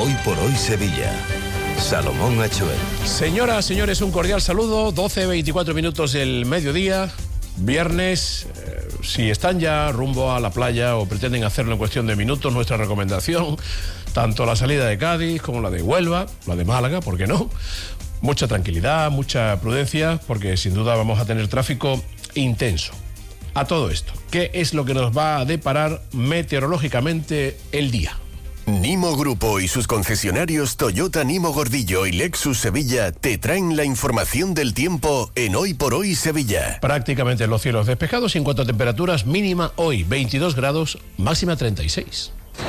Hoy por Hoy Sevilla. Salomón Achuel. Señoras, señores, un cordial saludo. 12:24 minutos del mediodía. Viernes. Si están ya rumbo a la playa o pretenden hacerlo en cuestión de minutos, nuestra recomendación, tanto la salida de Cádiz como la de Huelva, la de Málaga, ¿por qué no? Mucha tranquilidad, mucha prudencia, porque sin duda vamos a tener tráfico intenso. A todo esto, ¿qué es lo que nos va a deparar meteorológicamente el día? Nimo Grupo y sus concesionarios Toyota Nimo Gordillo y Lexus Sevilla te traen la información del tiempo en Hoy por Hoy Sevilla. Prácticamente los cielos despejados y en cuanto a temperaturas, mínima hoy 22 grados, máxima 36.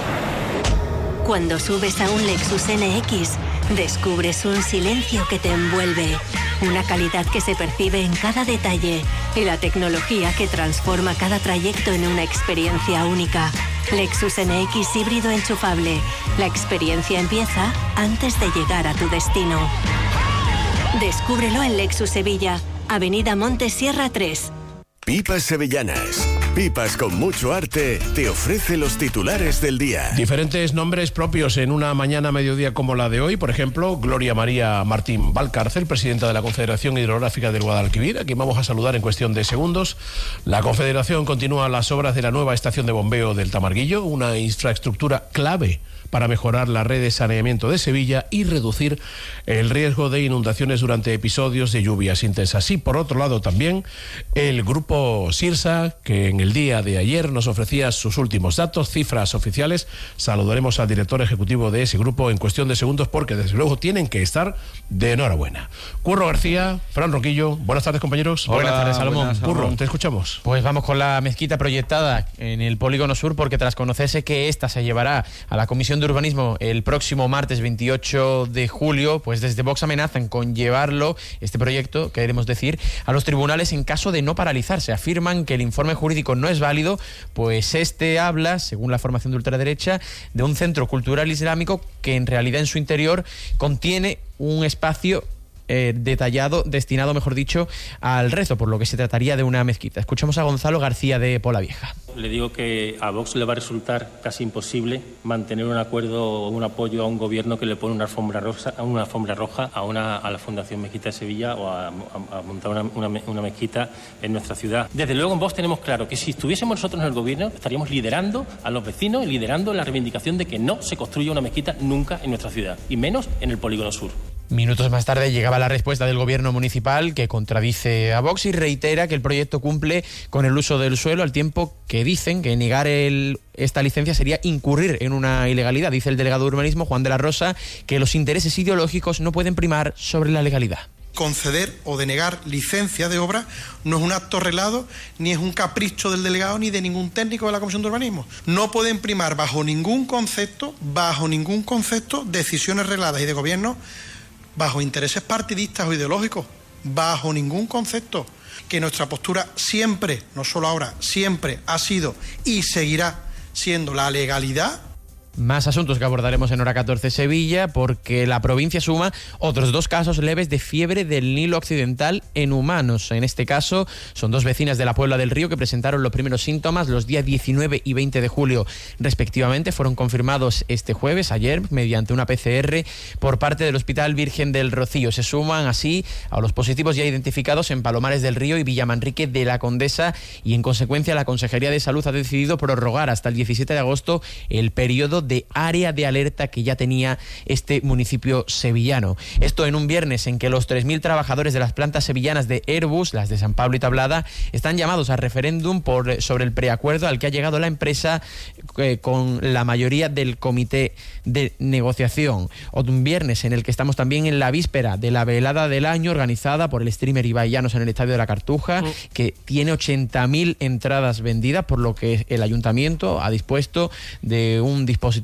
Cuando subes a un Lexus NX, descubres un silencio que te envuelve, una calidad que se percibe en cada detalle y la tecnología que transforma cada trayecto en una experiencia única. Lexus NX híbrido enchufable. La experiencia empieza antes de llegar a tu destino. Descúbrelo en Lexus Sevilla, Avenida Montes Sierra 3. Pipas Sevillanas. Pipas con mucho arte te ofrece los titulares del día. Diferentes nombres propios en una mañana mediodía como la de hoy. Por ejemplo, Gloria María Martín Valcárcel, presidenta de la Confederación Hidrográfica del Guadalquivir, a quien vamos a saludar en cuestión de segundos. La Confederación continúa las obras de la nueva estación de bombeo del Tamarguillo, una infraestructura clave para mejorar la red de saneamiento de Sevilla y reducir el riesgo de inundaciones durante episodios de lluvias intensas. Y por otro lado también el grupo Sirsa, que en el día de ayer nos ofrecía sus últimos datos, cifras oficiales. Saludaremos al director ejecutivo de ese grupo en cuestión de segundos porque desde luego tienen que estar de enhorabuena. Curro García, Fran Roquillo, buenas tardes compañeros. Buenas tardes, Salomón. Curro, te escuchamos. Pues vamos con la mezquita proyectada en el Polígono Sur, porque tras conocerse que esta se llevará a la Comisión de Urbanismo el próximo martes 28 de julio, pues desde Vox amenazan con llevarlo, este proyecto, queremos decir, a los tribunales en caso de no paralizarse. Afirman que el informe jurídico no es válido, pues este habla, según la formación de ultraderecha, de un centro cultural islámico que en realidad en su interior contiene un espacio detallado, destinado, mejor dicho, al rezo, por lo que se trataría de una mezquita. Escuchamos a Gonzalo García de Polavieja. Le digo que a Vox le va a resultar casi imposible mantener un acuerdo o un apoyo a un gobierno que le pone una alfombra roja a la Fundación Mezquita de Sevilla o a montar una mezquita en nuestra ciudad. Desde luego en Vox tenemos claro que si estuviésemos nosotros en el gobierno estaríamos liderando a los vecinos y liderando la reivindicación de que no se construya una mezquita nunca en nuestra ciudad, y menos en el Polígono Sur. Minutos más tarde llegaba la respuesta del gobierno municipal, que contradice a Vox y reitera que el proyecto cumple con el uso del suelo, al tiempo que dicen que negar esta licencia sería incurrir en una ilegalidad. Dice el delegado de urbanismo, Juan de la Rosa, que los intereses ideológicos no pueden primar sobre la legalidad. Conceder o denegar licencia de obra no es un acto arreglado, ni es un capricho del delegado ni de ningún técnico de la Comisión de Urbanismo. No pueden primar bajo ningún concepto, decisiones regladas y de gobierno bajo intereses partidistas o ideológicos, bajo ningún concepto. Que nuestra postura siempre, no solo ahora, siempre ha sido y seguirá siendo la legalidad. Más asuntos que abordaremos en Hora 14 Sevilla, porque la provincia suma otros 2 casos leves de fiebre del Nilo Occidental en humanos. En este caso son 2 vecinas de la Puebla del Río que presentaron los primeros síntomas los días 19 y 20 de julio respectivamente. Fueron confirmados este jueves, ayer, mediante una PCR por parte del Hospital Virgen del Rocío. Se suman así a los positivos ya identificados en Palomares del Río y Villamanrique de la Condesa, y en consecuencia la Consejería de Salud ha decidido prorrogar hasta el 17 de agosto el periodo de área de alerta que ya tenía este municipio sevillano. Esto en un viernes en que los 3.000 trabajadores de las plantas sevillanas de Airbus, las de San Pablo y Tablada, están llamados a referéndum sobre el preacuerdo al que ha llegado la empresa con la mayoría del comité de negociación. Un viernes en el que estamos también en la víspera de la velada del año organizada por el streamer Ibai Llanos en el Estadio de la Cartuja, que tiene 80.000 entradas vendidas, por lo que el ayuntamiento ha dispuesto de un dispositivo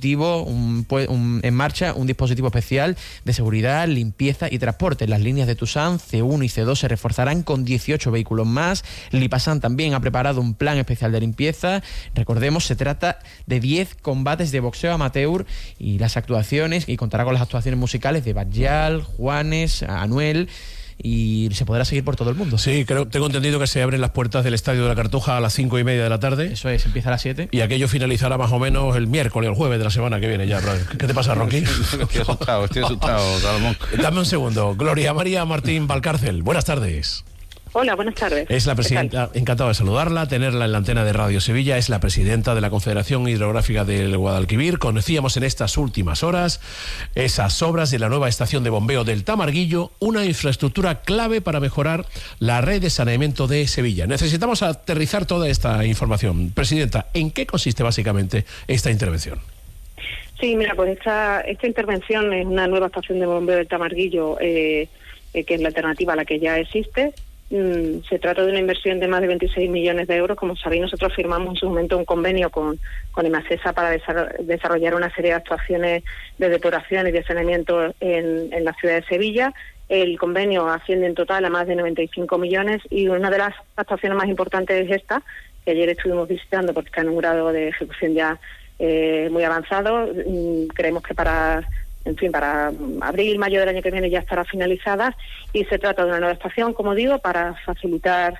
en marcha, un dispositivo especial de seguridad, limpieza y transporte. Las líneas de Tusán, C1 y C2 se reforzarán con 18 vehículos más. Lipasan también ha preparado un plan especial de limpieza. Recordemos, se trata de 10 combates de boxeo amateur y contará con las actuaciones musicales de Bajal, Juanes, Anuel y se podrá seguir por todo el mundo. Sí, tengo entendido que se abren las puertas del Estadio de la Cartuja a las 5:30 de la tarde. Eso es, empieza a las 7. Y aquello finalizará más o menos el miércoles o el jueves de la semana que viene ya. ¿Qué te pasa, Ronqui? Estoy asustado, Salomón. Dame un segundo. Gloria María Martín Valcárcel, buenas tardes. Hola, buenas tardes. Es la presidenta, encantado de saludarla, tenerla en la antena de Radio Sevilla, es la presidenta de la Confederación Hidrográfica del Guadalquivir. Conocíamos en estas últimas horas esas obras de la nueva estación de bombeo del Tamarguillo, una infraestructura clave para mejorar la red de saneamiento de Sevilla. Necesitamos aterrizar toda esta información. Presidenta, ¿en qué consiste básicamente esta intervención? Sí, mira, pues esta intervención es una nueva estación de bombeo del Tamarguillo, que es la alternativa a la que ya existe. Se trata de una inversión de más de 26 millones de euros. Como sabéis, nosotros firmamos en su momento un convenio con Emasesa para desarrollar una serie de actuaciones de depuración y de saneamiento en la ciudad de Sevilla. El convenio asciende en total a más de 95 millones y una de las actuaciones más importantes es esta, que ayer estuvimos visitando porque está en un grado de ejecución ya muy avanzado. Creemos que para abril, mayo del año que viene ya estará finalizada, y se trata de una nueva estación, como digo, para facilitar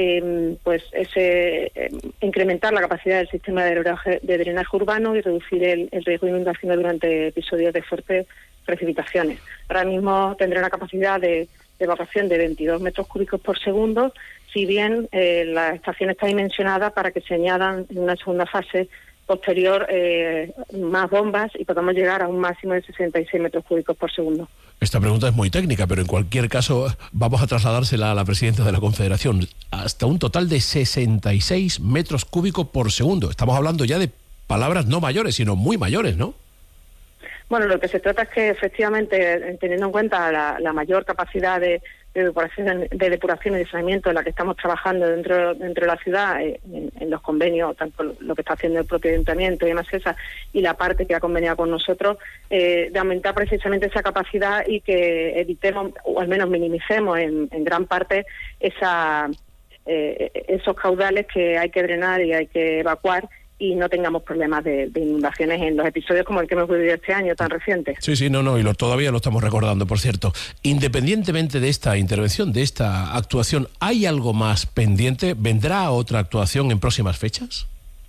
incrementar la capacidad del sistema de drenaje urbano y reducir el riesgo de inundaciones durante episodios de fuertes precipitaciones. Ahora mismo tendrá una capacidad de evacuación de 22 metros cúbicos por segundo, si bien la estación está dimensionada para que se añadan en una segunda fase posterior más bombas y podamos llegar a un máximo de 66 metros cúbicos por segundo. Esta pregunta es muy técnica, pero en cualquier caso vamos a trasladársela a la presidenta de la Confederación. Hasta un total de 66 metros cúbicos por segundo. Estamos hablando ya de palabras no mayores, sino muy mayores, ¿no? Bueno, lo que se trata es que efectivamente, teniendo en cuenta la mayor capacidad de depuración y de saneamiento en la que estamos trabajando dentro de la ciudad, en los convenios, tanto lo que está haciendo el propio Ayuntamiento y Emasesa y la parte que ha conveniado con nosotros, de aumentar precisamente esa capacidad y que evitemos, o al menos minimicemos en gran parte esos caudales que hay que drenar y hay que evacuar, y no tengamos problemas de inundaciones en los episodios como el que hemos vivido este año tan reciente. Sí, y todavía lo estamos recordando, por cierto. Independientemente de esta intervención, de esta actuación, ¿hay algo más pendiente? ¿Vendrá otra actuación en próximas fechas?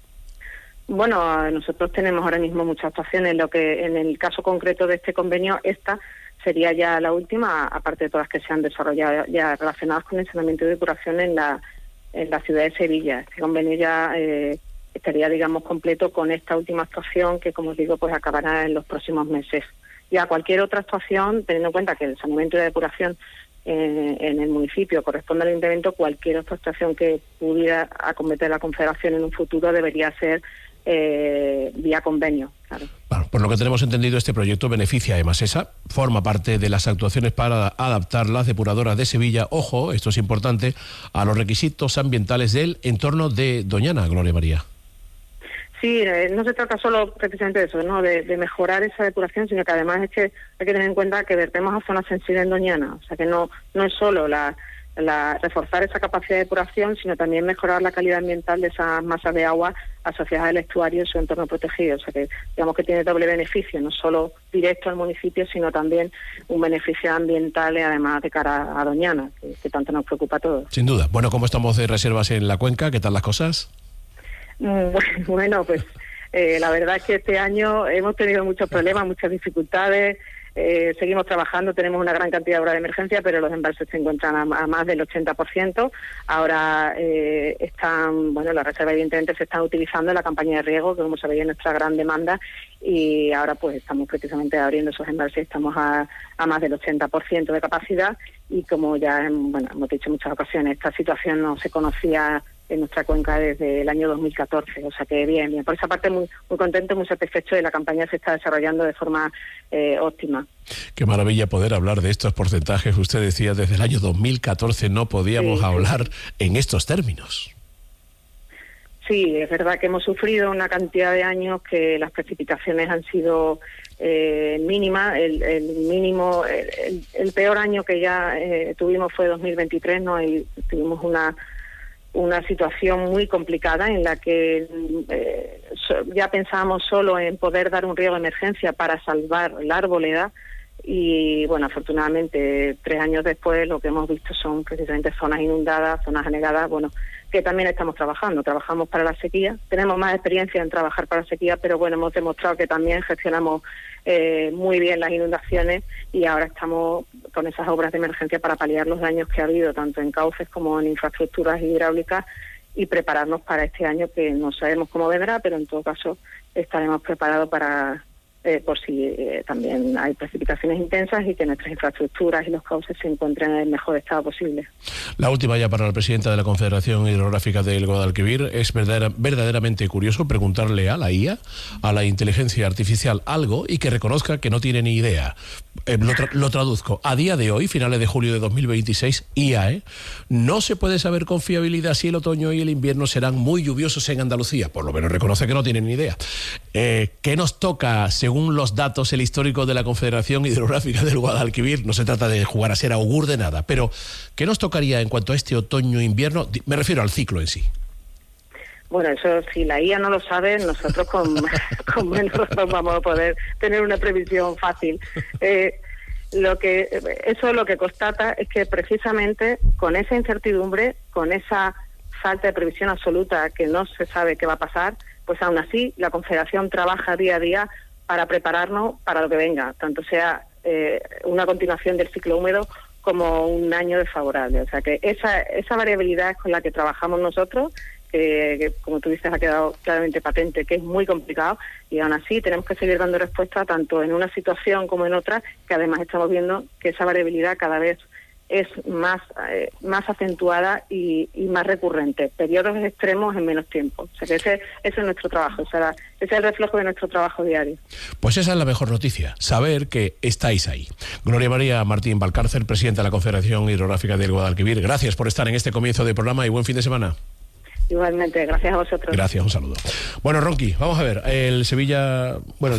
Bueno, nosotros tenemos ahora mismo muchas actuaciones. Lo que en el caso concreto de este convenio, esta sería ya la última, aparte de todas que se han desarrollado ya relacionadas con el saneamiento y depuración en la ciudad de Sevilla. Este convenio ya estaría, digamos, completo con esta última actuación que, como os digo, pues acabará en los próximos meses. Ya cualquier otra actuación, teniendo en cuenta que el saneamiento y la depuración en el municipio corresponde al Ayuntamiento, cualquier otra actuación que pudiera acometer la Confederación en un futuro debería ser vía convenio, claro. Bueno, por lo que tenemos entendido, este proyecto beneficia a Emasesa, forma parte de las actuaciones para adaptar las depuradoras de Sevilla, ojo, esto es importante, a los requisitos ambientales del entorno de Doñana, Gloria María. Sí, no se trata solo precisamente de eso, ¿no? De mejorar esa depuración, sino que además es que hay que tener en cuenta que vertemos a zonas sensibles en Doñana, o sea que no es solo reforzar esa capacidad de depuración, sino también mejorar la calidad ambiental de esas masas de agua asociadas al estuario y su entorno protegido. O sea que digamos que tiene doble beneficio, no solo directo al municipio, sino también un beneficio ambiental, además de cara a Doñana, que tanto nos preocupa a todos. Sin duda. Bueno, ¿cómo estamos de reservas en la cuenca? ¿Qué tal las cosas? Bueno, pues la verdad es que este año hemos tenido muchos problemas, muchas dificultades. Seguimos trabajando, tenemos una gran cantidad de obras de emergencia, pero los embalses se encuentran a más del 80%. Ahora la reserva evidentemente se está utilizando en la campaña de riego, que como sabéis es nuestra gran demanda, y ahora pues estamos precisamente abriendo esos embalses, estamos a más del 80% de capacidad, y como ya hemos dicho en muchas ocasiones, esta situación no se conocía en nuestra cuenca desde el año 2014, o sea que bien. Por esa parte muy contento, muy satisfecho de la campaña que se está desarrollando de forma óptima. Qué maravilla poder hablar de estos porcentajes. Usted decía, desde el año 2014 no podíamos hablar en estos términos. Sí, es verdad que hemos sufrido una cantidad de años que las precipitaciones han sido mínimas. El peor año que ya tuvimos fue 2023, ¿no? Y tuvimos una situación muy complicada en la que ya pensábamos solo en poder dar un riego de emergencia para salvar la arboleda, y bueno, afortunadamente 3 años después lo que hemos visto son precisamente zonas inundadas, zonas anegadas, bueno, que también estamos trabajamos para la sequía, tenemos más experiencia en trabajar para la sequía, pero bueno, hemos demostrado que también gestionamos muy bien las inundaciones y ahora estamos con esas obras de emergencia para paliar los daños que ha habido tanto en cauces como en infraestructuras hidráulicas y prepararnos para este año que no sabemos cómo vendrá, pero en todo caso estaremos preparados para por si también hay precipitaciones intensas y que nuestras infraestructuras y los cauces se encuentren en el mejor estado posible. La última ya para la presidenta de la Confederación Hidrográfica del Guadalquivir. Es verdaderamente curioso preguntarle a la IA, a la inteligencia artificial, algo y que reconozca que no tiene ni idea. Lo traduzco. A día de hoy, finales de julio de 2026, IA, no se puede saber con fiabilidad si el otoño y el invierno serán muy lluviosos en Andalucía. Por lo menos reconoce que no tiene ni idea. ¿Qué nos toca, según los datos, el histórico de la Confederación Hidrográfica del Guadalquivir? No se trata de jugar a ser augur de nada, pero ¿qué nos tocaría en cuanto a este otoño-invierno? Me refiero al ciclo en sí. Bueno, eso si la IA no lo sabe, nosotros con menos vamos a poder tener una previsión fácil. Eso lo que constata es que precisamente con esa incertidumbre, con esa falta de previsión absoluta que no se sabe qué va a pasar, pues aún así la Confederación trabaja día a día para prepararnos para lo que venga, tanto sea una continuación del ciclo húmedo como un año desfavorable. O sea que esa variabilidad es con la que trabajamos nosotros, que como tú dices ha quedado claramente patente que es muy complicado y aún así tenemos que seguir dando respuesta tanto en una situación como en otra, que además estamos viendo que esa variabilidad cada vez es más acentuada y más recurrente, periodos extremos en menos tiempo. O sea que ese es nuestro trabajo, ese es el reflejo de nuestro trabajo diario. Pues esa es la mejor noticia, saber que estáis ahí. Gloria María Martín Valcárcel, presidenta de la Confederación Hidrográfica del Guadalquivir, gracias por estar en este comienzo de programa y buen fin de semana. Igualmente, gracias a vosotros. Gracias, un saludo. Bueno, Ronqui, vamos a ver, el Sevilla...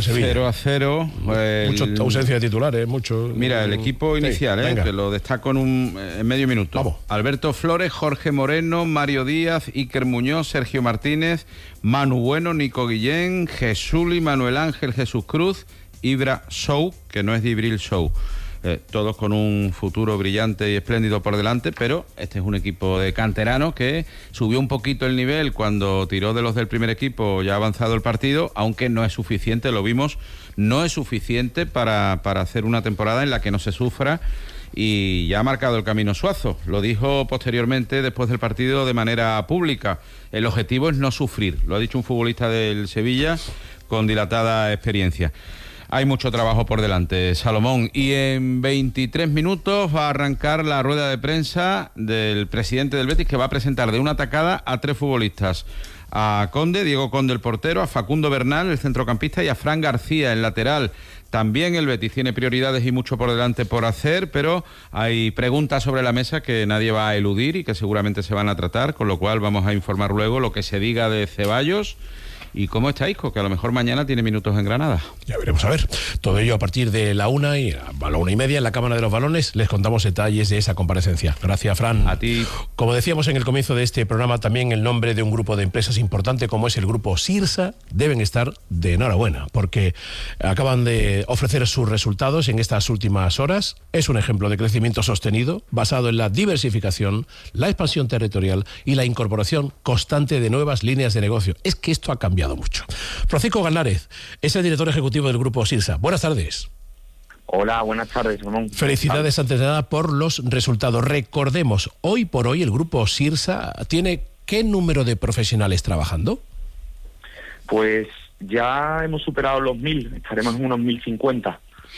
0-0. Mucha ausencia de titulares, mucho... Mira, el equipo inicial, que lo destaco en medio minuto. Vamos. Alberto Flores, Jorge Moreno, Mario Díaz, Iker Muñoz, Sergio Martínez, Manu Bueno, Nico Guillén, Jesuli, Manuel Ángel, Jesús Cruz, Ibra Show, que no es de Ibril Show. Todos con un futuro brillante y espléndido por delante, pero este es un equipo de canteranos que subió un poquito el nivel cuando tiró de los del primer equipo ya avanzado el partido, aunque no es suficiente, lo vimos, no es suficiente para hacer una temporada en la que no se sufra, y ya ha marcado el camino Suazo. Lo dijo posteriormente después del partido de manera pública. El objetivo es no sufrir, lo ha dicho un futbolista del Sevilla con dilatada experiencia. Hay mucho trabajo por delante, Salomón, y en 23 minutos va a arrancar la rueda de prensa del presidente del Betis, que va a presentar de una tacada a 3 futbolistas: a Conde, Diego Conde, el portero, a Facundo Bernal, el centrocampista, y a Fran García, el lateral. También el Betis tiene prioridades y mucho por delante por hacer, pero hay preguntas sobre la mesa que nadie va a eludir y que seguramente se van a tratar, con lo cual vamos a informar luego lo que se diga de Ceballos. ¿Y cómo está Isco? Que a lo mejor mañana tiene minutos en Granada. Ya veremos a ver. Todo ello a partir de la 1 y a la 1:30 en la Cámara de los Balones les contamos detalles de esa comparecencia. Gracias, Fran. A ti. Como decíamos en el comienzo de este programa, también el nombre de un grupo de empresas importante como es el grupo Sirsa deben estar de enhorabuena, porque acaban de ofrecer sus resultados en estas últimas horas. Es un ejemplo de crecimiento sostenido basado en la diversificación, la expansión territorial y la incorporación constante de nuevas líneas de negocio. Es que esto ha cambiado mucho. Francisco Galnárez es el director ejecutivo del grupo Sirsa. Buenas tardes. Hola, buenas tardes, Ramón. Felicidades antes de nada por los resultados. Recordemos, hoy por hoy el grupo Sirsa tiene ¿qué número de profesionales trabajando? Pues ya hemos superado los 1.000, estaremos en unos 1.050.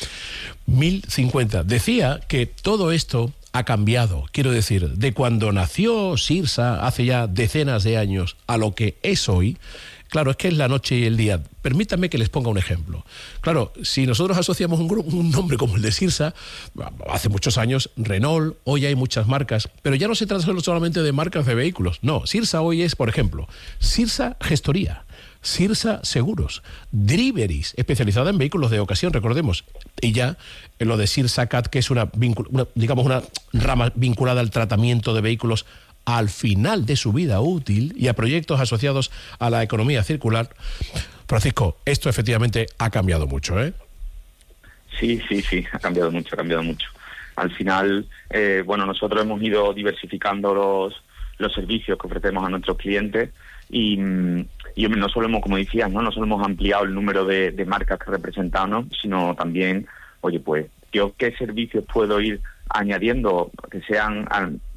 1.050. Decía que todo esto ha cambiado, quiero decir, de cuando nació Sirsa hace ya decenas de años a lo que es hoy. Claro, es que es la noche y el día. Permítanme que les ponga un ejemplo. Claro, si nosotros asociamos un nombre como el de Sirsa, hace muchos años, Renault, hoy hay muchas marcas, pero ya no se trata solamente de marcas de vehículos. No, Sirsa hoy es, por ejemplo, Sirsa Gestoría, Sirsa Seguros, Driveris, especializada en vehículos de ocasión, recordemos, y ya en lo de Sirsa Cat, que es una rama vinculada al tratamiento de vehículos al final de su vida útil y a proyectos asociados a la economía circular. Francisco, esto efectivamente ha cambiado mucho, ¿eh? Sí, ha cambiado mucho. Al final, nosotros hemos ido diversificando los servicios que ofrecemos a nuestros clientes y no solo hemos, como decías, no solo hemos ampliado el número de marcas que representamos, sino también, pues, yo qué servicios puedo ir añadiendo que sean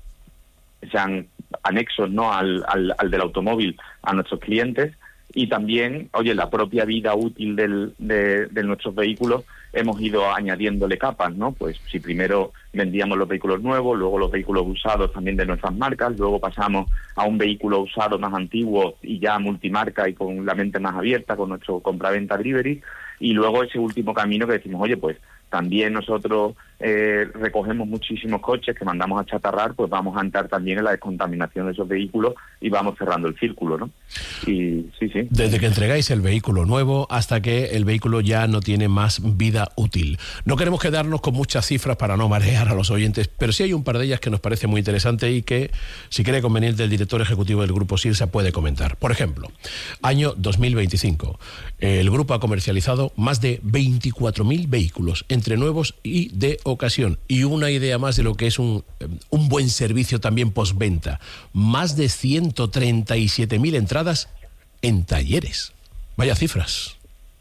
anexos, ¿no?, al del automóvil a nuestros clientes. Y también, la propia vida útil de nuestros vehículos hemos ido añadiéndole capas, ¿no? Pues si primero vendíamos los vehículos nuevos, luego los vehículos usados también de nuestras marcas, luego pasamos a un vehículo usado más antiguo y ya multimarca y con la mente más abierta, con nuestro compraventa delivery, y luego ese último camino que decimos, pues también nosotros recogemos muchísimos coches que mandamos a chatarrar, pues vamos a entrar también en la descontaminación de esos vehículos y vamos cerrando el círculo, ¿no? Y sí. Desde que entregáis el vehículo nuevo hasta que el vehículo ya no tiene más vida útil. No queremos quedarnos con muchas cifras para no marear a los oyentes, pero sí hay un par de ellas que nos parece muy interesante y que, si cree conveniente, el director ejecutivo del Grupo Sirsa puede comentar. Por ejemplo, año 2025. El grupo ha comercializado más de 24.000 vehículos, entre nuevos y de ocasión, y una idea más de lo que es un buen servicio también postventa. Más de 137.000 entradas en talleres. Vaya cifras.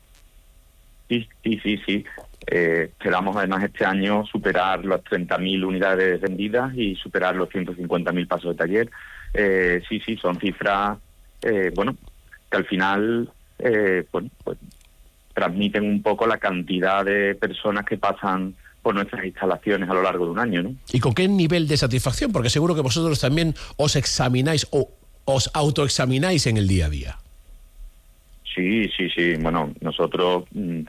Sí. Esperamos además este año superar las 30.000 unidades vendidas y superar los 150.000 pasos de taller. Son cifras, que al final, pues transmiten un poco la cantidad de personas que pasan por nuestras instalaciones a lo largo de un año, ¿no? ¿Y con qué nivel de satisfacción? Porque seguro que vosotros también os examináis o os autoexamináis en el día a día. Sí. Bueno, nosotros,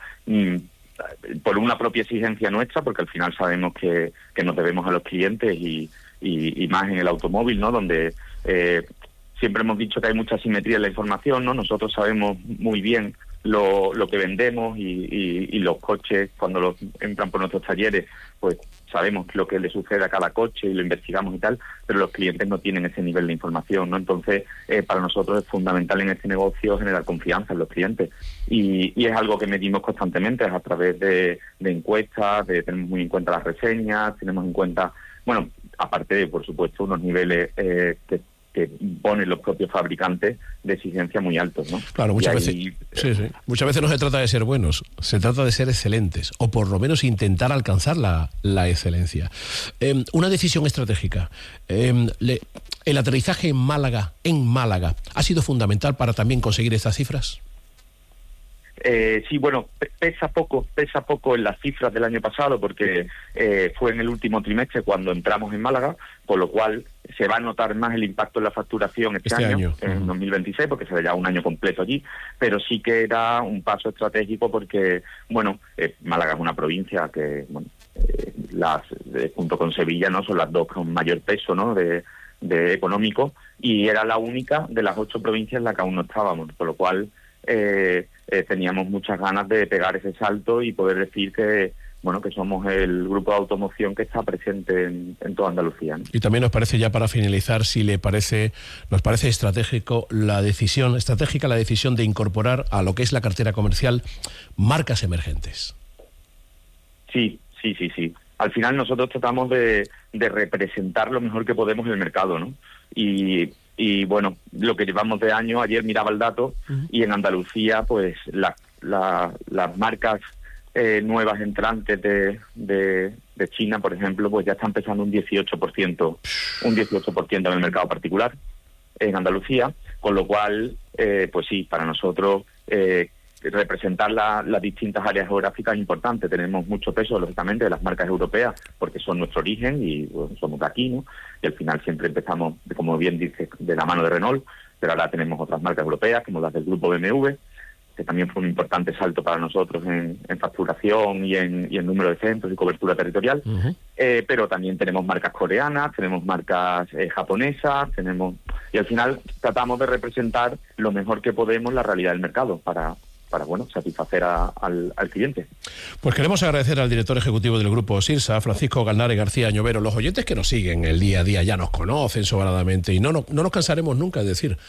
por una propia exigencia nuestra, porque al final sabemos que nos debemos a los clientes y más en el automóvil, ¿no?, donde siempre hemos dicho que hay mucha simetría en la información, ¿no? Nosotros sabemos muy bien lo que vendemos y los coches, cuando los entran por nuestros talleres, pues sabemos lo que le sucede a cada coche y lo investigamos y tal, pero los clientes no tienen ese nivel de información, ¿no? Entonces, para nosotros es fundamental en este negocio generar confianza en los clientes y es algo que medimos constantemente a través de encuestas, tenemos muy en cuenta las reseñas, tenemos en cuenta, aparte de, por supuesto, unos niveles que ponen los propios fabricantes de exigencia muy altos, ¿no? Claro, muchas veces no se trata de ser buenos, se trata de ser excelentes, o por lo menos intentar alcanzar la excelencia. Una decisión estratégica. El aterrizaje en Málaga, ¿ha sido fundamental para también conseguir estas cifras? Pesa poco en las cifras del año pasado porque fue en el último trimestre cuando entramos en Málaga, con lo cual se va a notar más el impacto en la facturación este año, en 2026, porque se ve ya un año completo allí, pero sí que era un paso estratégico porque, Málaga es una provincia que, junto con Sevilla, ¿no?, son las dos con mayor peso, ¿no?, de económico, y era la única de las 8 provincias en la que aún no estábamos, por lo cual teníamos muchas ganas de pegar ese salto y poder decir que somos el grupo de automoción que está presente en toda Andalucía, ¿no? Y también nos parece, ya para finalizar, nos parece estratégica la decisión de incorporar a lo que es la cartera comercial marcas emergentes. Sí. Al final nosotros tratamos de representar lo mejor que podemos en el mercado, ¿no? Y lo que llevamos de año, ayer miraba el dato, y en Andalucía, pues las marcas nuevas entrantes de China, por ejemplo, pues ya están pesando un 18% en el mercado particular en Andalucía, con lo cual, pues sí, para nosotros representar las distintas áreas geográficas es importante. Tenemos mucho peso, lógicamente, de las marcas europeas, porque son nuestro origen y somos de aquí, ¿no? Y al final siempre empezamos, como bien dices, de la mano de Renault, pero ahora tenemos otras marcas europeas, como las del grupo BMW, que también fue un importante salto para nosotros en facturación y en número de centros y cobertura territorial. Pero también tenemos marcas coreanas, tenemos marcas japonesas, y al final tratamos de representar lo mejor que podemos la realidad del mercado para satisfacer al cliente. Pues queremos agradecer al director ejecutivo del Grupo Sirsa, Francisco Galnare García Añovero. Los oyentes que nos siguen el día a día ya nos conocen sobradamente y no nos cansaremos nunca de decir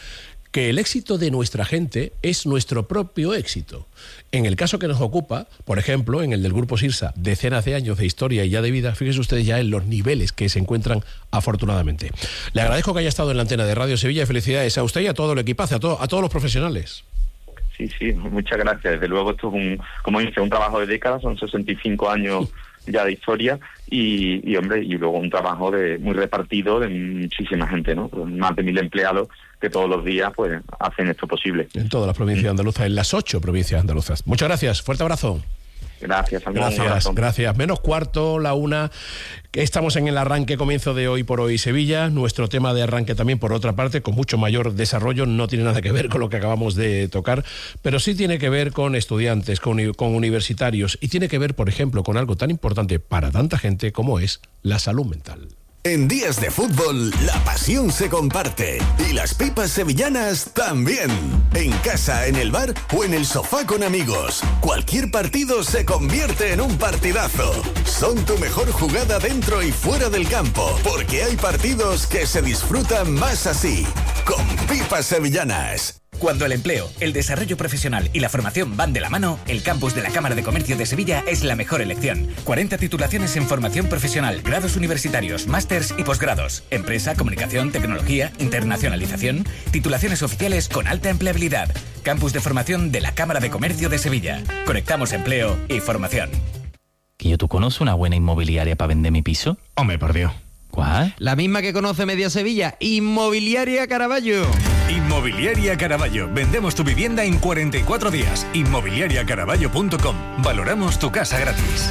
que el éxito de nuestra gente es nuestro propio éxito. En el caso que nos ocupa, por ejemplo, en el del Grupo Sirsa, decenas de años de historia y ya de vida, fíjense ustedes ya en los niveles que se encuentran afortunadamente. Le agradezco que haya estado en la antena de Radio Sevilla y felicidades a usted y a todo el equipaje, a todos los profesionales. Sí, muchas gracias. Desde luego esto es como dice, un trabajo de décadas, son 65 años ya de historia y hombre, y luego un trabajo muy repartido de muchísima gente, ¿no? Más de 1.000 empleados que todos los días pues hacen esto posible. En todas las provincias andaluzas, en las 8 provincias andaluzas. Muchas gracias, fuerte abrazo. Gracias, Salomón. Gracias. Menos cuarto, la 1. Estamos en el arranque, comienzo de Hoy por Hoy Sevilla. Nuestro tema de arranque también, por otra parte, con mucho mayor desarrollo, no tiene nada que ver con lo que acabamos de tocar, pero sí tiene que ver con estudiantes, con universitarios, y tiene que ver, por ejemplo, con algo tan importante para tanta gente como es la salud mental. En días de fútbol, la pasión se comparte y las pipas sevillanas también. En casa, en el bar o en el sofá con amigos. Cualquier partido se convierte en un partidazo. Son tu mejor jugada dentro y fuera del campo, porque hay partidos que se disfrutan más así. Con pipas sevillanas. Cuando el empleo, el desarrollo profesional y la formación van de la mano, el campus de la Cámara de Comercio de Sevilla es la mejor elección. 40 titulaciones en formación profesional, grados universitarios, másters y posgrados. Empresa, comunicación, tecnología, internacionalización. Titulaciones oficiales con alta empleabilidad. Campus de formación de la Cámara de Comercio de Sevilla. Conectamos empleo y formación. ¿Que tú conoces una buena inmobiliaria para vender mi piso? Hombre, por Dios. ¿Cuál? La misma que conoce media Sevilla, Inmobiliaria Caraballo. Inmobiliaria Caraballo. Vendemos tu vivienda en 44 días. Inmobiliariacaraballo.com. Valoramos tu casa gratis.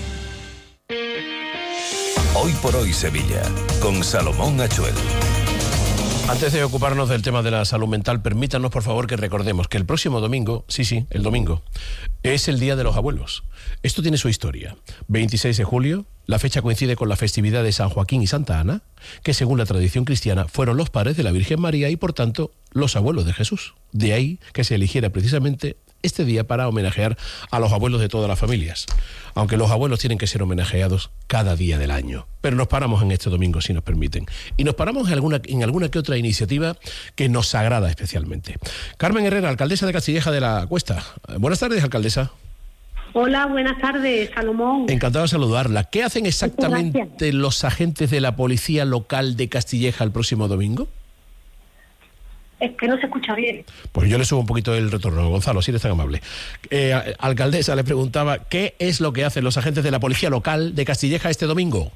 Hoy por Hoy Sevilla, con Salomón Achuel. Antes de ocuparnos del tema de la salud mental, permítanos por favor que recordemos que el próximo domingo, el domingo, es el Día de los Abuelos. Esto tiene su historia. 26 de julio, la fecha coincide con la festividad de San Joaquín y Santa Ana, que según la tradición cristiana fueron los padres de la Virgen María y por tanto los abuelos de Jesús. De ahí que se eligiera precisamente este día para homenajear a los abuelos de todas las familias. Aunque los abuelos tienen que ser homenajeados cada día del año. Pero nos paramos en este domingo, si nos permiten. Y nos paramos en alguna que otra iniciativa que nos agrada especialmente. Carmen Herrera, alcaldesa de Castilleja de la Cuesta. Buenas tardes, alcaldesa. Hola, buenas tardes, Salomón. Encantado de saludarla. ¿Qué hacen exactamente los agentes de la policía local de Castilleja el próximo domingo? Es que no se escucha bien. Pues yo le subo un poquito el retorno, Gonzalo, si eres tan amable. Alcaldesa, le preguntaba, ¿qué es lo que hacen los agentes de la policía local de Castilleja este domingo?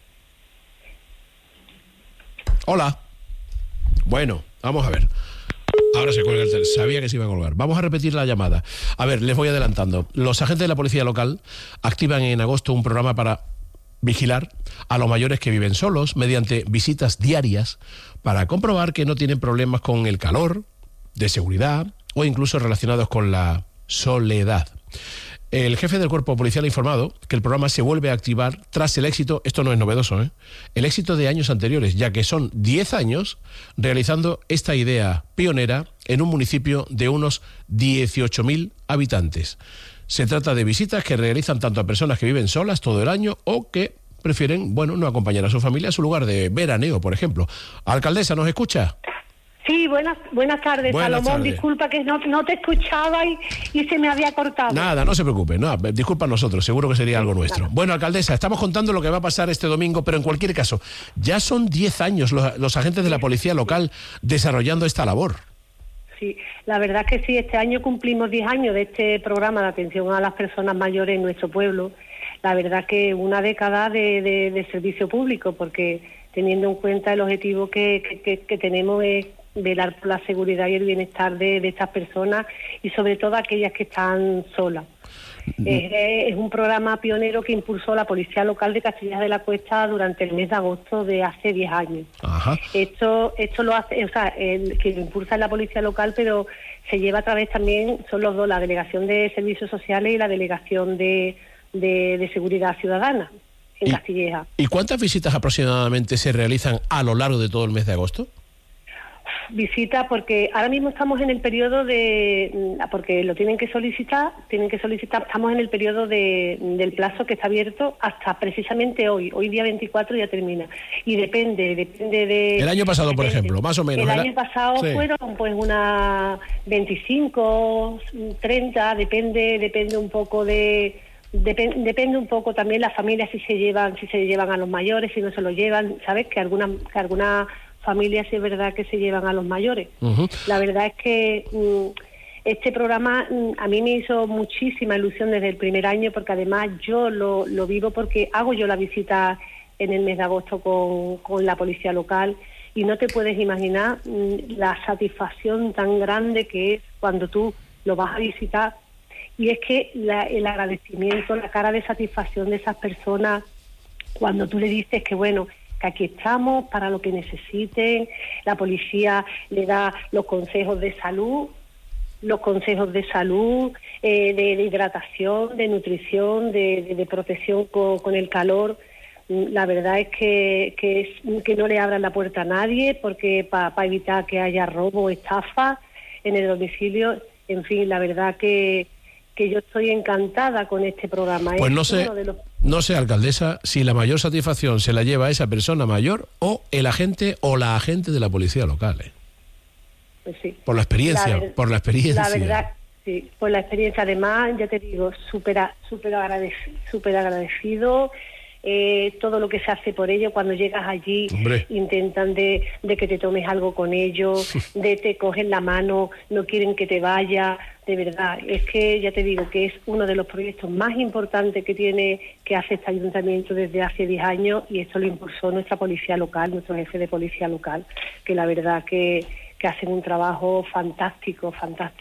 Hola. Bueno, vamos a ver. Ahora se cuelga el teléfono. Sabía que se iba a colgar. Vamos a repetir la llamada. A ver, les voy adelantando. Los agentes de la policía local activan en agosto un programa para vigilar a los mayores que viven solos mediante visitas diarias para comprobar que no tienen problemas con el calor, de seguridad o incluso relacionados con la soledad. El jefe del cuerpo policial ha informado que el programa se vuelve a activar tras el éxito, esto no es novedoso, el éxito de años anteriores, ya que son 10 años realizando esta idea pionera en un municipio de unos 18.000 habitantes. Se trata de visitas que realizan tanto a personas que viven solas todo el año o que prefieren, no acompañar a su familia a su lugar de veraneo, por ejemplo. Alcaldesa, ¿nos escucha? Sí, buenas tardes, Salomón. Disculpa que no te escuchaba y se me había cortado. Nada, no se preocupe. Disculpa a nosotros, seguro que sería algo nuestro. Nada. Bueno, alcaldesa, estamos contando lo que va a pasar este domingo, pero en cualquier caso, ya son 10 años los agentes de la policía local desarrollando esta labor. Sí, la verdad que sí, este año cumplimos 10 años de este programa de atención a las personas mayores en nuestro pueblo. La verdad que una década de servicio público, porque teniendo en cuenta el objetivo que tenemos es velar por la seguridad y el bienestar de estas personas y sobre todo aquellas que están solas. Es un programa pionero que impulsó la Policía Local de Castilleja de la Cuesta durante el mes de agosto de hace 10 años. Ajá. Esto lo hace, que lo impulsa la Policía Local, pero se lleva a través también, son los dos, la Delegación de Servicios Sociales y la Delegación de Seguridad Ciudadana en Castilleja. ¿Y cuántas visitas aproximadamente se realizan a lo largo de todo el mes de agosto? visita, porque ahora mismo estamos en el periodo porque lo tienen que solicitar, estamos en el periodo del plazo que está abierto hasta precisamente hoy día 24 ya termina, y depende de... El año pasado, por ejemplo, más o menos. El año pasado fueron pues unas 25, 30, depende un poco depende un poco también las familias si se llevan a los mayores, si no se los llevan, ¿sabes? Que algunas familias sí es verdad que se llevan a los mayores. Uh-huh. La verdad es que este programa a mí me hizo muchísima ilusión desde el primer año, porque además yo lo vivo porque hago yo la visita en el mes de agosto con la policía local, y no te puedes imaginar la satisfacción tan grande que es cuando tú lo vas a visitar. Y es que el agradecimiento, la cara de satisfacción de esas personas cuando tú le dices que bueno, que aquí estamos para lo que necesiten, la policía le da los consejos de salud, de hidratación, de nutrición, de protección con el calor. La verdad es que no le abran la puerta a nadie, porque para evitar que haya robo o estafa en el domicilio. En fin, la verdad que yo estoy encantada con este programa. Pues no sé, alcaldesa, si la mayor satisfacción se la lleva esa persona mayor o el agente o la agente de la policía local. Pues sí. Por la experiencia. La verdad, sí, por la experiencia. Además, ya te digo, súper agradecido. Todo lo que se hace por ello. Cuando llegas allí, hombre, intentan de que te tomes algo con ellos, te cogen la mano, no quieren que te vaya. De verdad, es que ya te digo que es uno de los proyectos más importantes que hace este ayuntamiento desde hace 10 años, y esto lo impulsó nuestra policía local, nuestro jefe de policía local, que la verdad que hacen un trabajo fantástico.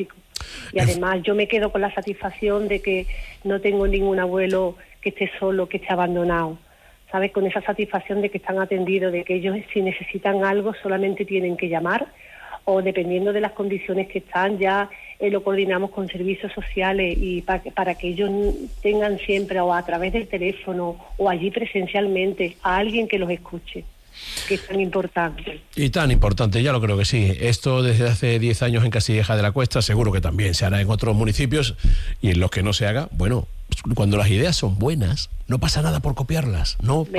Y además yo me quedo con la satisfacción de que no tengo ningún abuelo que esté solo, que esté abandonado, ¿sabes? Con esa satisfacción de que están atendidos, de que ellos si necesitan algo solamente tienen que llamar, o dependiendo de las condiciones que están ya lo coordinamos con servicios sociales, y para que ellos tengan siempre, o a través del teléfono o allí presencialmente, a alguien que los escuche, que es tan importante. Y tan importante, ya lo creo que sí. Esto desde hace 10 años en Castilleja de la Cuesta, seguro que también se hará en otros municipios, y en los que no se haga, bueno, cuando las ideas son buenas, no pasa nada por copiarlas.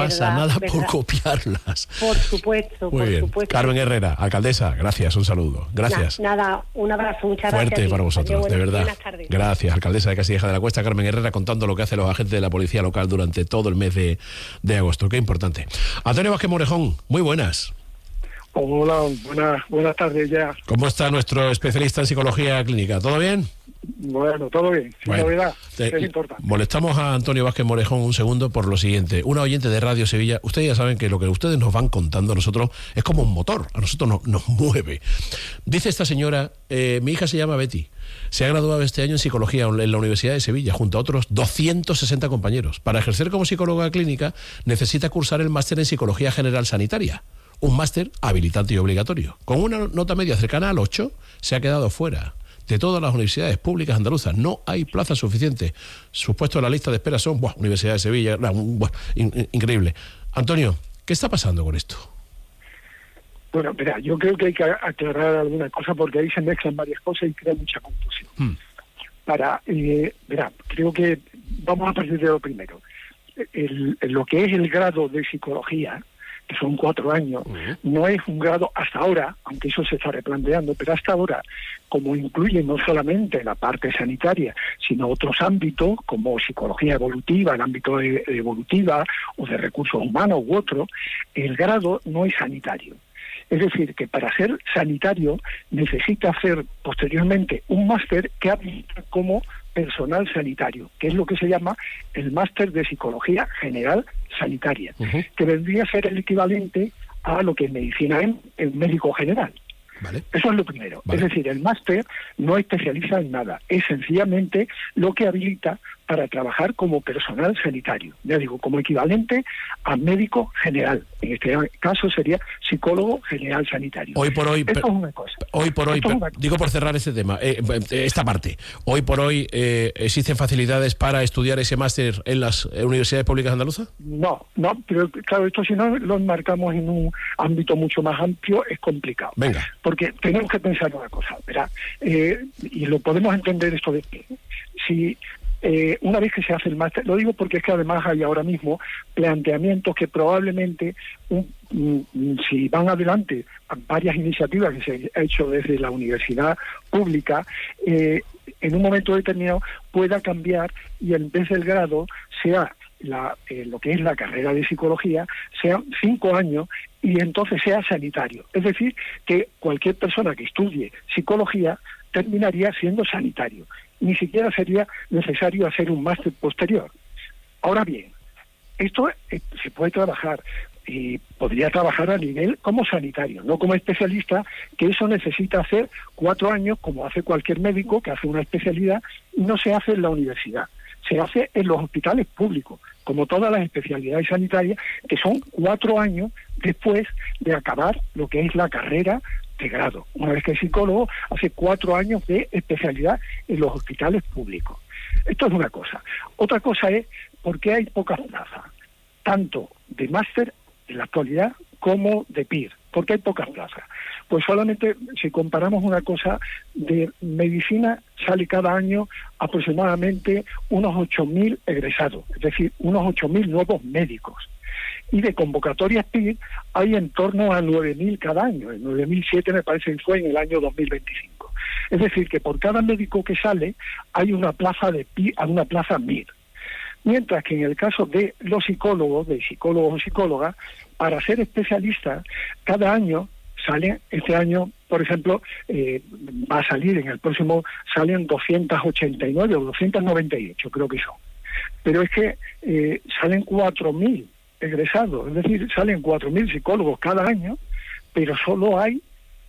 Por copiarlas. Por supuesto. Muy bien. Carmen Herrera, alcaldesa, gracias, un saludo. Gracias. Nada, un abrazo, muchas gracias. Fuerte para vosotros, de verdad. Buenas tardes. Gracias, alcaldesa de Castilleja de la Cuesta, Carmen Herrera, contando lo que hacen los agentes de la policía local durante todo el mes de agosto. Qué importante. Antonio Vázquez Morejón, muy buenas. Hola, buenas tardes ya. ¿Cómo está nuestro especialista en psicología clínica? ¿Todo bien? Bueno, todo bien, sin novedad, es importante. Molestamos a Antonio Vázquez Morejón un segundo por lo siguiente. Una oyente de Radio Sevilla, ustedes ya saben que lo que ustedes nos van contando a nosotros es como un motor, a nosotros nos mueve. Dice esta señora, mi hija se llama Betty, se ha graduado este año en psicología en la Universidad de Sevilla junto a otros 260 compañeros. Para ejercer como psicóloga clínica necesita cursar el máster en psicología general sanitaria, un máster habilitante y obligatorio. Con una nota media cercana al 8 se ha quedado fuera de todas las universidades públicas andaluzas. No hay plazas suficientes. Sus puestos en la lista de espera son Universidad de Sevilla, increíble. Antonio, ¿qué está pasando con esto? Bueno, mira, yo creo que hay que aclarar alguna cosa, porque ahí se mezclan varias cosas y crea mucha confusión. Creo que vamos a partir de lo primero. Lo que es el grado de psicología, que son 4 años, no es un grado hasta ahora, aunque eso se está replanteando, pero hasta ahora, como incluye no solamente la parte sanitaria, sino otros ámbitos, como psicología evolutiva, el ámbito evolutiva, o de recursos humanos u otro, el grado no es sanitario. Es decir, que para ser sanitario necesita hacer posteriormente un máster que habilita como personal sanitario, que es lo que se llama el máster de psicología general sanitaria, que vendría a ser el equivalente a lo que en medicina es el médico general. ¿Vale? Eso es lo primero. Es decir, el máster no especializa en nada, es sencillamente lo que habilita para trabajar como personal sanitario, ya digo, como equivalente a médico general. En este caso sería psicólogo general sanitario. Hoy por hoy, esto es una cosa. Digo por cerrar este tema, esta parte, hoy por hoy ¿existen facilidades para estudiar ese máster en las universidades públicas andaluzas? No, pero claro, esto si no lo enmarcamos en un ámbito mucho más amplio es complicado. Venga. Porque tenemos que pensar una cosa, ¿verdad? Y lo podemos entender esto de que si una vez que se hace el máster, lo digo porque es que además hay ahora mismo planteamientos que probablemente, si van adelante varias iniciativas que se han hecho desde la universidad pública, en un momento determinado pueda cambiar y en vez del grado sea lo que es la carrera de psicología, sean 5 años y entonces sea sanitario. Es decir, que cualquier persona que estudie psicología terminaría siendo sanitario. Ni siquiera sería necesario hacer un máster posterior. Ahora bien, esto se puede trabajar y podría trabajar a nivel como sanitario, no como especialista, que eso necesita hacer 4 años, como hace cualquier médico que hace una especialidad, y no se hace en la universidad. Se hace en los hospitales públicos, como todas las especialidades sanitarias, que son 4 años después de acabar lo que es la carrera de grado. Una vez que es psicólogo, hace 4 años de especialidad en los hospitales públicos. Esto es una cosa. Otra cosa es por qué hay pocas plazas, tanto de máster en la actualidad como de PIR. ¿Por qué hay pocas plazas? Pues solamente si comparamos una cosa, de medicina sale cada año aproximadamente unos 8.000 egresados, es decir, unos 8.000 nuevos médicos. Y de convocatorias PIR hay en torno a 9.000 cada año. En 9.007 me parece que fue en el año 2025. Es decir, que por cada médico que sale hay una plaza de PIR, una plaza MIR. Mientras que en el caso de los psicólogos, de psicólogos o psicólogas, para ser especialistas, cada año salen, este año, por ejemplo, va a salir, en el próximo salen 289 o 298, creo que son. Pero es que salen 4.000 egresados, es decir, salen 4.000 psicólogos cada año, pero solo hay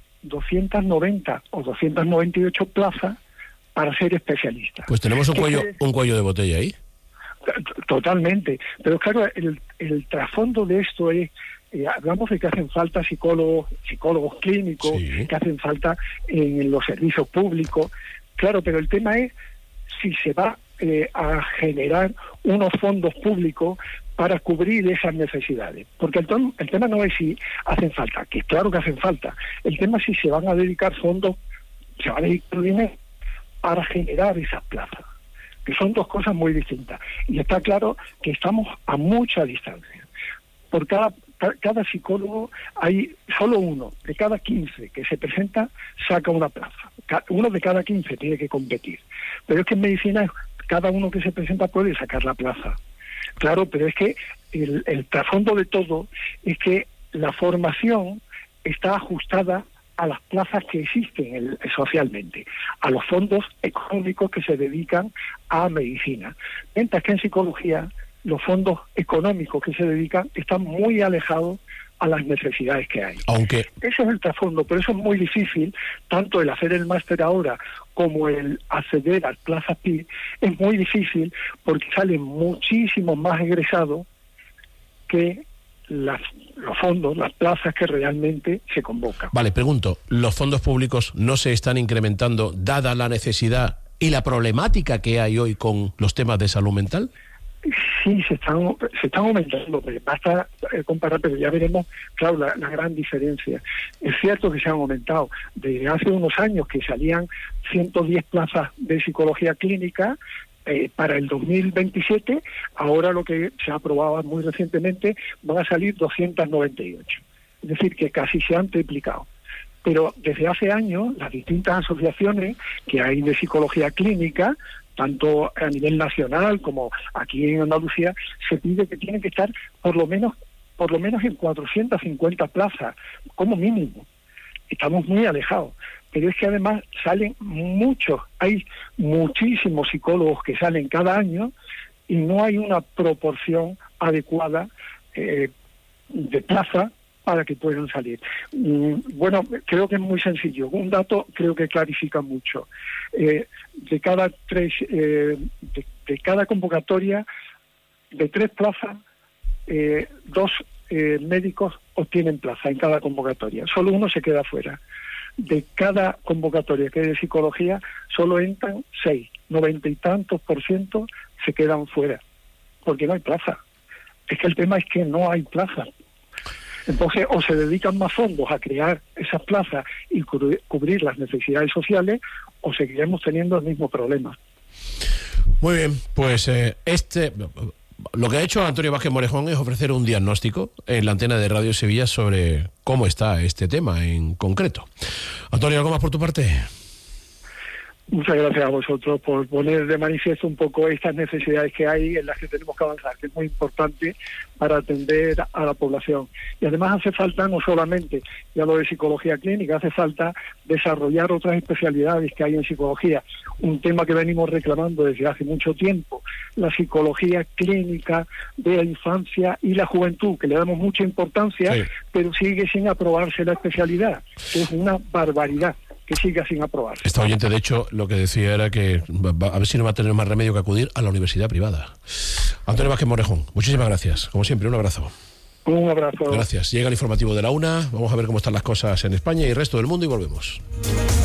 290 o 298 plazas para ser especialistas. Pues tenemos un cuello de botella ahí. Totalmente, pero claro, el trasfondo de esto es, hablamos de que hacen falta psicólogos clínicos, sí, que hacen falta en los servicios públicos, claro, pero el tema es si se va a generar unos fondos públicos para cubrir esas necesidades, porque el tema no es si hacen falta, que claro que hacen falta, el tema es si se van a dedicar fondos, se va a dedicar dinero para generar esas plazas, que son dos cosas muy distintas. Y está claro que estamos a mucha distancia. Por cada psicólogo hay solo uno de cada 15 que se presenta saca una plaza. Uno de cada 15 tiene que competir. Pero es que en medicina cada uno que se presenta puede sacar la plaza. Claro, pero es que el trasfondo de todo es que la formación está ajustada a las plazas que existen socialmente, a los fondos económicos que se dedican a medicina. Mientras que en psicología los fondos económicos que se dedican están muy alejados a las necesidades que hay. Aunque ese es el trasfondo, pero eso es muy difícil, tanto el hacer el máster ahora como el acceder a plazas PIR, es muy difícil porque salen muchísimos más egresados que los fondos, las plazas que realmente se convocan. Vale, pregunto, ¿los fondos públicos no se están incrementando dada la necesidad y la problemática que hay hoy con los temas de salud mental? Sí, se están aumentando, pero basta comparar, pero ya veremos, claro, la gran diferencia. Es cierto que se han aumentado. Desde hace unos años que salían 110 plazas de psicología clínica, para el 2027, ahora lo que se ha aprobado muy recientemente, van a salir 298. Es decir, que casi se han triplicado. Pero desde hace años, las distintas asociaciones que hay de psicología clínica, tanto a nivel nacional como aquí en Andalucía, se pide que tienen que estar por lo menos en 450 plazas, como mínimo. Estamos muy alejados. Pero es que además salen hay muchísimos psicólogos que salen cada año y no hay una proporción adecuada de plaza para que puedan salir. Bueno, creo que es muy sencillo. Un dato creo que clarifica mucho. De cada convocatoria, de 3 plazas, 2 médicos obtienen plaza en cada convocatoria. Solo uno se queda fuera. De cada convocatoria que es de psicología, solo entran 6. 90 y tantos % se quedan fuera, porque no hay plaza. Es que el tema es que no hay plaza. Entonces, o se dedican más fondos a crear esas plazas y cubrir las necesidades sociales, o seguiremos teniendo el mismo problema. Muy bien, pues lo que ha hecho Antonio Vázquez Morejón es ofrecer un diagnóstico en la antena de Radio Sevilla sobre cómo está este tema en concreto. Antonio, ¿algo más por tu parte? Muchas gracias a vosotros por poner de manifiesto un poco estas necesidades que hay en las que tenemos que avanzar, que es muy importante para atender a la población. Y además hace falta no solamente, ya lo de psicología clínica, hace falta desarrollar otras especialidades que hay en psicología. Un tema que venimos reclamando desde hace mucho tiempo, la psicología clínica de la infancia y la juventud, que le damos mucha importancia, sí, pero sigue sin aprobarse la especialidad, que es una barbaridad que siga sin aprobar. Esta oyente, de hecho, lo que decía era que a ver si no va a tener más remedio que acudir a la universidad privada. Antonio Vázquez Morejón, muchísimas gracias. Como siempre, un abrazo. Un abrazo. Gracias. Llega el informativo de la 1. Vamos a ver cómo están las cosas en España y el resto del mundo y volvemos.